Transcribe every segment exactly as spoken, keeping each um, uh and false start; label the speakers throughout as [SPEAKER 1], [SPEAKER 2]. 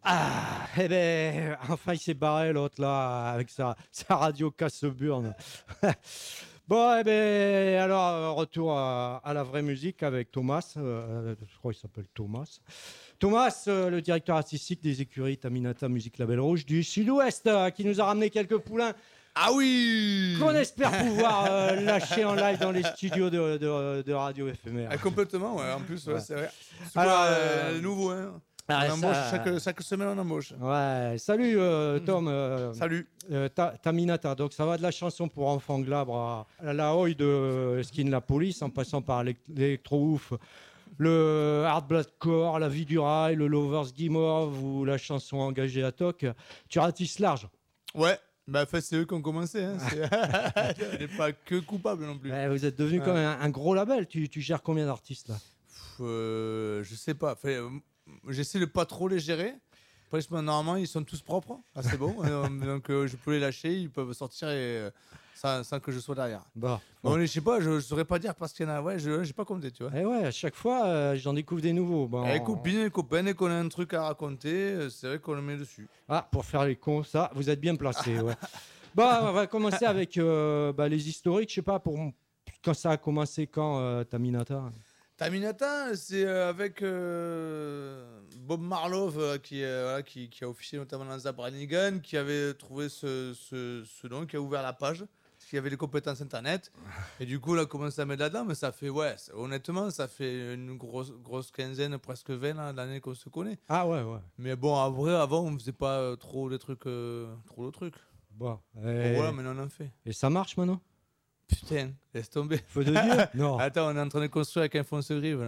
[SPEAKER 1] Ah, eh ben, enfin il s'est barré l'autre là, avec sa, sa radio casse-burne. Bon, eh ben, alors, euh, retour à, à la vraie musique avec Thomas. Euh, je crois qu'il s'appelle Thomas. Thomas, euh, le directeur artistique des écuries Taminata Musique Label Rouge du Sud-Ouest, euh, qui nous a ramené quelques poulains.
[SPEAKER 2] Ah oui.
[SPEAKER 1] Qu'on espère pouvoir euh, lâcher en live dans les studios de, de, de radio éphémère.
[SPEAKER 2] Ah, complètement, ouais, en plus, ouais,
[SPEAKER 1] Ouais.
[SPEAKER 2] c'est vrai. C'est
[SPEAKER 1] Alors,
[SPEAKER 2] quoi,
[SPEAKER 1] euh,
[SPEAKER 2] euh, nouveau, hein.
[SPEAKER 1] ah,
[SPEAKER 2] On embauche
[SPEAKER 1] ça-
[SPEAKER 2] chaque, chaque semaine, on embauche.
[SPEAKER 1] Ouais, salut euh, Tom. euh,
[SPEAKER 2] Salut.
[SPEAKER 1] Euh, Ta- Taminata, donc ça va de la chanson pour enfants glabres à, à la oi de Skin La Police, en passant par l'élect- l'électro-ouf, le hard bloodcore, la vie du rail, le Lovers Guimauve ou la chanson engagée à toc. Tu ratisses large.
[SPEAKER 2] Ouais, bah, en fait, c'est eux qui ont commencé. Hein. C'est- On n'est pas que coupable non plus.
[SPEAKER 1] Ouais, vous êtes devenu
[SPEAKER 2] Ouais.
[SPEAKER 1] quand même un, un gros label. Tu, tu gères combien d'artistes là?
[SPEAKER 2] Pff, euh, je sais pas. Enfin, euh, j'essaie de pas trop les gérer. Après, je- normalement, ils sont tous propres. Ah, c'est bon. Euh, donc, euh, je peux les lâcher. Ils peuvent sortir et, euh, sans, sans que je sois derrière.
[SPEAKER 1] Bah,
[SPEAKER 2] Bon, je sais pas. Je, je saurais pas dire parce qu'il y en a. Ouais, je j'ai pas compté, tu vois.
[SPEAKER 1] et ouais, à chaque fois, euh, j'en découvre des nouveaux. Bon,
[SPEAKER 2] Les copines, les copains, dès qu'on a un truc à raconter, euh, c'est vrai qu'on le met dessus.
[SPEAKER 1] Ah, pour faire les cons, ça, vous êtes bien placés. Ouais. Bah, on va commencer avec euh, bah, les historiques. Je sais pas, pour quand ça a commencé, quand euh, Taminata.
[SPEAKER 2] Taminata, c'est euh, avec euh, Bob Marlowe euh, qui, euh, voilà, qui, qui a officié notamment dans Zabranigan, qui avait trouvé ce, ce, ce nom, qui a ouvert la page, parce qu'il y avait les compétences internet. Et du coup, on a commencé à mettre là-dedans, mais ça fait, ouais, ça- honnêtement, ça fait une grosse, grosse quinzaine, presque vingt là, d'années qu'on se connaît.
[SPEAKER 1] Ah ouais, ouais.
[SPEAKER 2] Mais bon, en vrai, avant, on faisait pas euh, trop des trucs, euh, trop de trucs.
[SPEAKER 1] Bon,
[SPEAKER 2] Bon,
[SPEAKER 1] et,
[SPEAKER 2] voilà, maintenant on en fait.
[SPEAKER 1] et ça marche maintenant?
[SPEAKER 2] Putain, laisse tomber.
[SPEAKER 1] Feu de Dieu? Non.
[SPEAKER 2] Attends, on est en train de construire avec un fonce-grive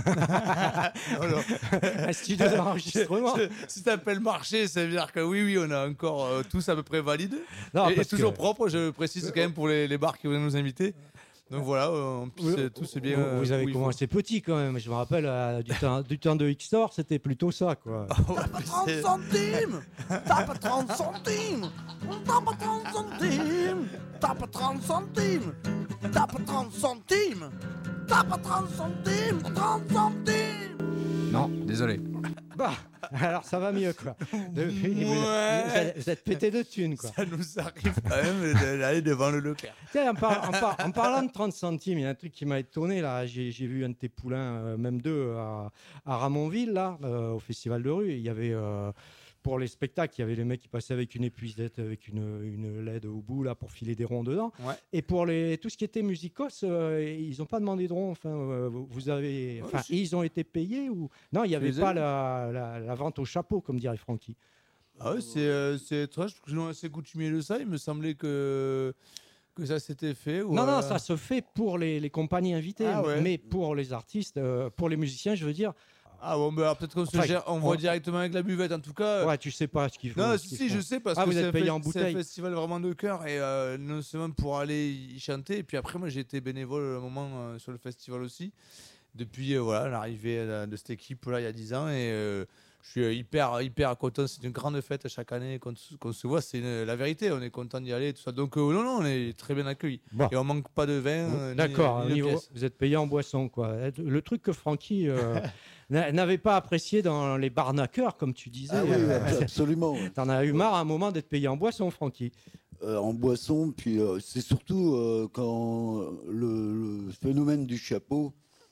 [SPEAKER 2] là. Non, non.
[SPEAKER 1] Un studio d'enregistrement.
[SPEAKER 2] Si t'appelles marché, ça veut dire que oui, oui, on a encore euh, tous à peu près valide.
[SPEAKER 1] Non,
[SPEAKER 2] et et
[SPEAKER 1] parce
[SPEAKER 2] toujours
[SPEAKER 1] que-
[SPEAKER 2] propre, je précise quand même pour les, les bars qui viennent nous inviter. Donc voilà, euh, en plus,
[SPEAKER 1] Vous,
[SPEAKER 2] euh, tout c'est bien.
[SPEAKER 1] vous-
[SPEAKER 2] euh,
[SPEAKER 1] vous avez
[SPEAKER 2] où il
[SPEAKER 1] commencé petit quand même. Je me rappelle euh, du, temps, du temps de X-Store, c'était plutôt ça, quoi.
[SPEAKER 2] faut. Ouais, mais
[SPEAKER 3] trente
[SPEAKER 2] c'est-
[SPEAKER 3] centimes. T'as pas trente centimes. T'as pas trente centimes. T'as pas trente centimes. T'as pas trente centimes. T'as pas trente centimes. trente centimes.
[SPEAKER 4] Non, désolé.
[SPEAKER 1] Bah, alors ça va mieux, quoi. Depuis, vous,
[SPEAKER 2] Ouais.
[SPEAKER 1] vous êtes, vous êtes pété de thunes, quoi.
[SPEAKER 2] Ça nous arrive quand même d'aller devant le Leclerc.
[SPEAKER 1] Tiens, en, par- en par- en parlant de trente centimes, il y a un truc qui m'a étonné, là. J'ai j'ai vu un de tes poulains, euh, même deux, à, à Ramonville, là, euh, au Festival de rue. Il y avait, euh, pour les spectacles, il y avait les mecs qui passaient avec une épuisette, avec une, une L E D au bout, là, pour filer des ronds dedans.
[SPEAKER 2] Ouais.
[SPEAKER 1] Et pour les, tout ce qui était musicos, euh, ils n'ont pas demandé de ronds. Enfin, euh, vous vous avez, enfin,
[SPEAKER 2] si.
[SPEAKER 1] ils ont été payés ou non? Il n'y avait
[SPEAKER 2] les
[SPEAKER 1] pas
[SPEAKER 2] ai.
[SPEAKER 1] la, la, la vente au chapeau, comme dirait Francky.
[SPEAKER 2] Ah ouais, c'est euh, c'est étrange, parce que je suis assez coutumier de ça. Il me semblait que, que ça s'était fait. Ou
[SPEAKER 1] Non, non,
[SPEAKER 2] euh,
[SPEAKER 1] ça se fait pour les, les compagnies invitées,
[SPEAKER 2] Ah ouais.
[SPEAKER 1] mais pour les artistes, euh, pour les musiciens, je veux dire,
[SPEAKER 2] Ah bon, bah, alors peut-être qu'on se
[SPEAKER 1] Enfin,
[SPEAKER 2] gère, on
[SPEAKER 1] on-
[SPEAKER 2] voit directement avec la buvette. En tout cas,
[SPEAKER 1] ouais, tu sais pas ce qu'ils font.
[SPEAKER 2] non,
[SPEAKER 1] ce
[SPEAKER 2] si,
[SPEAKER 1] qu'ils
[SPEAKER 2] si,
[SPEAKER 1] font.
[SPEAKER 2] je sais parce
[SPEAKER 1] Ah,
[SPEAKER 2] que
[SPEAKER 1] vous
[SPEAKER 2] c'est
[SPEAKER 1] êtes
[SPEAKER 2] un,
[SPEAKER 1] payé
[SPEAKER 2] fe-
[SPEAKER 1] en
[SPEAKER 2] c'est un
[SPEAKER 1] bouteille.
[SPEAKER 2] festival vraiment de cœur et euh, non seulement pour aller y chanter, et puis après moi j'ai été bénévole un moment euh, sur le festival aussi. Depuis euh, voilà l'arrivée euh, de cette équipe là il y a dix ans et euh, je suis euh, hyper hyper content. C'est une grande fête chaque année qu'on se- qu'on se voit, c'est une- la vérité. On est content d'y aller tout ça. Donc euh, non non on est très bien accueillis
[SPEAKER 1] Bon.
[SPEAKER 2] et on manque pas de vin. euh, ni-
[SPEAKER 1] D'accord,
[SPEAKER 2] ni
[SPEAKER 1] au
[SPEAKER 2] de
[SPEAKER 1] niveau-
[SPEAKER 2] pièces.
[SPEAKER 1] vous êtes payé en boisson, quoi. Le truc que Francky euh, n'a- n'avait pas apprécié dans les barnaqueurs, comme tu disais.
[SPEAKER 5] Ah oui,
[SPEAKER 1] euh,
[SPEAKER 5] absolument. ouais.
[SPEAKER 1] T'en as eu marre à un moment d'être payé en boisson, Francky.
[SPEAKER 5] Euh, en boisson, puis euh, c'est surtout euh, quand le, le phénomène du chapeau,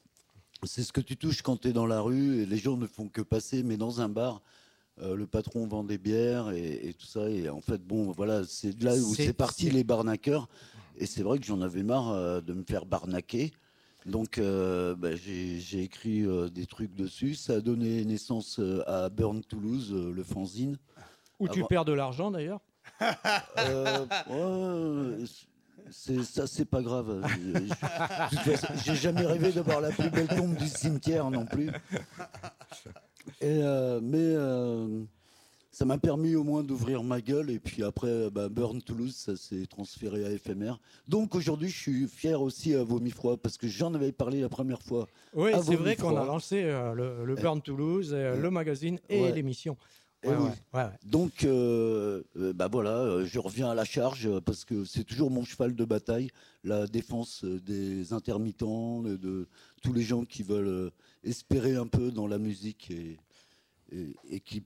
[SPEAKER 5] c'est ce que tu touches quand tu es dans la rue et les gens ne font que passer, mais dans un bar, euh, le patron vend des bières et, et tout ça. Et en fait, bon, voilà, c'est de là où
[SPEAKER 1] C'est-
[SPEAKER 5] c'est parti
[SPEAKER 1] c'est-
[SPEAKER 5] les barnaqueurs. Et c'est vrai que j'en avais marre euh, de me faire barnaquer. Donc, euh, bah, j'ai j'ai écrit euh, des trucs dessus. Ça a donné naissance euh, à Burn Toulouse, euh, le fanzine.
[SPEAKER 1] Où
[SPEAKER 5] Ah
[SPEAKER 1] tu
[SPEAKER 5] bon.
[SPEAKER 1] perds de l'argent, d'ailleurs.
[SPEAKER 5] Euh, ouais, c'est ça, c'est pas grave. Je- je- de toute façon, J'ai jamais rêvé d'avoir la plus belle tombe du cimetière non plus. Et euh, mais euh, ça m'a permis au moins d'ouvrir ma gueule. Et puis après, bah, Burn Toulouse, ça s'est transféré à F M R. Donc aujourd'hui, je suis fier aussi à Vomi Froid parce que j'en avais parlé la première fois.
[SPEAKER 1] Oui,
[SPEAKER 5] à
[SPEAKER 1] c'est
[SPEAKER 5] Vomi
[SPEAKER 1] vrai qu'on
[SPEAKER 5] Froid.
[SPEAKER 1] a lancé euh, le, le Burn Toulouse, euh, le magazine et
[SPEAKER 5] Ouais.
[SPEAKER 1] l'émission.
[SPEAKER 5] Eh
[SPEAKER 1] Ouais,
[SPEAKER 5] oui.
[SPEAKER 1] ouais, ouais, ouais.
[SPEAKER 5] Donc, euh, euh, bah voilà, euh, je reviens à la charge euh, parce que c'est toujours mon cheval de bataille, la défense euh, des intermittents, de, de tous les gens qui veulent euh, espérer un peu dans la musique et, et, et qui